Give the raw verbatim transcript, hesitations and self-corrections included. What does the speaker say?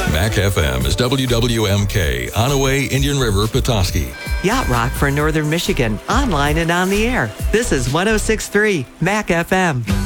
Mac F M is W W M K, Onaway, Indian River, Petoskey. Yacht Rock for Northern Michigan, online and on the air. This is one oh six point three Mac F M.